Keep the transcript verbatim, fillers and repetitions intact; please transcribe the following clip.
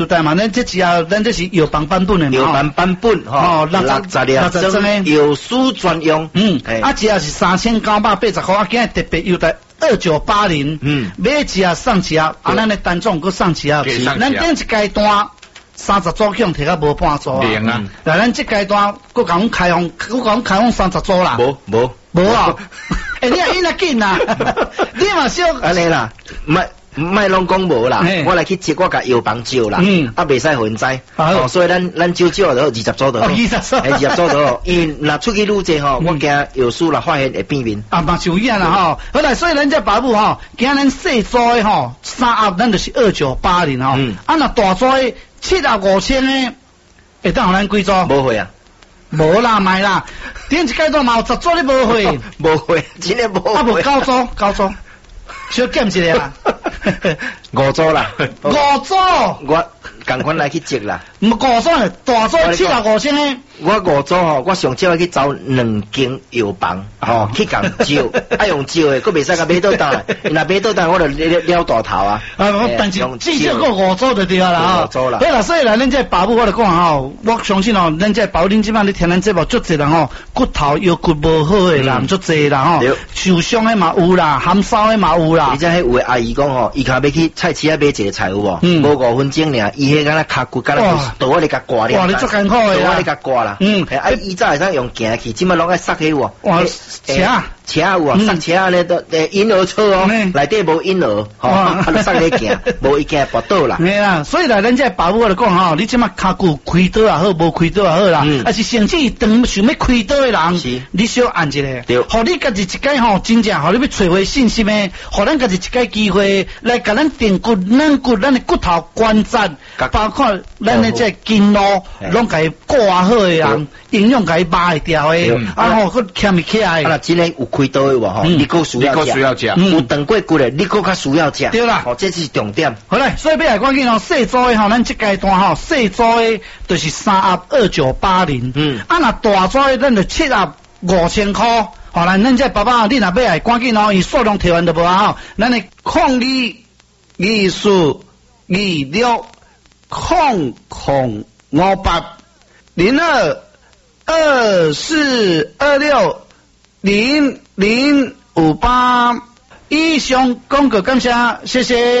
代嘛，咱这只啊，咱这是药房版本的嘛， 药房版本吼，六十粒装药师专用，嗯， 啊，只要是三千九百八十块，啊，今日特别优待二九八零，嗯，买一只送一只，啊，咱的单总搁送一只，咱顶一阶段三十组强摕到无半组啊，啊，来咱这阶段搁甲阮开放，搁甲阮开放三十组啦， 无无无啊，诶，你啊伊那紧啊，你嘛少安尼啦，卖。卖拢讲无啦，我来去接我甲药房招啦，嗯，啊袂使互因知，哦，所以咱咱少少就二十组就好，二十组，二十组就好，因为若出去愈济吼，我惊药师啦发现会变面， 啊嘛就一样啦吼，好来，所以咱这保姆吼，今咱细组的吼，三盒咱就是二九八零吼，啊那大组的七盒五千的，会当互咱几组？ 无会啊， 无啦卖啦，顶一阶段嘛有十组你无会， 无会，真诶无会， 啊无九组，九组。小减一个啦， 五组啦， 五组， 我赶快来去接啦。 唔五组，大组七十五千诶。 我五组吼，我上少去找两间药房，吼去共招，爱用招诶，佫袂使甲买倒单，若买倒单我就了大头啊。 啊，但是至少个五组就对啦， 五组啦。 对啦，所以啦，咱这保姆我就讲吼，我相信吼，咱这保恁即摆你听咱节目足济人吼，骨头腰骨无好诶人足济啦吼，受伤诶嘛有啦，含烧诶嘛有啦。 而且迄有诶阿姨讲吼，伊较要去菜市啊买一个菜有无？无五分钟尔，伊迄敢若脚骨敢若倒我咧甲挂咧。 哇，你足艰苦诶啦，倒我咧甲挂啦。嗯，啊，以早会使用行去，即摆拢爱塞起喎。 哇，车车有啊，塞车咧都诶婴儿车哦，内底无婴儿，吼，啊，塞起行，无伊惊跋倒啦。 嘿啦，所以啦，咱这保姆我就讲吼，你即摆脚骨开刀也好，无开刀也好啦，啊是甚至长想要开刀诶人，你小按一下，对，互你家己一解吼，真正互你要找回信心诶，互咱家己一解机会来甲咱定骨、软骨、咱的骨头关节，包括咱的这筋络，拢甲伊挂好诶人，营养甲伊扒会掉诶，啊吼，佮欠伊起来。 啊，真诶有开刀诶话吼，你佫需要食，有长过骨诶，你佫较需要食。 对啦， 哦，这是重点。 好嘞，所以要来关键哦，细组诶吼，咱这阶段吼，细组诶就是三盒二九八零，嗯，啊那大组诶，咱就七盒五千块。好啦，咱这爸爸你若要来赶紧哦，伊数量摕完就无啊吼，咱的控理二四二六控控五八零二二四二六零零五八，以上广告感谢，谢谢。